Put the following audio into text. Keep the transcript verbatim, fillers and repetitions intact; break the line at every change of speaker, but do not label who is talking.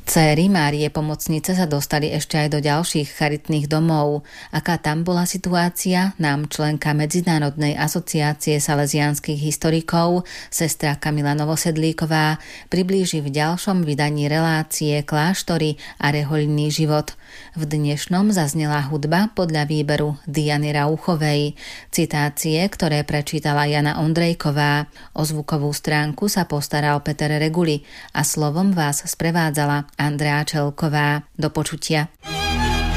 Céry Márie Pomocnice sa dostali ešte aj do ďalších charitných domov. Aká tam bola situácia, nám členka Medzinárodnej asociácie salesiánskych historikov, sestra Kamila Novosedlíková, priblíži v ďalšom vydaní relácie Kláštory a rehoľný život. V dnešnom zaznela hudba podľa výberu Diany Rauchovej. Citácie, ktoré prečítala Jana Ondrejková. O zvukovú stránku sa postaral Peter Reguli a slovom vás sprevádzala Andrea Čelková. Do počutia.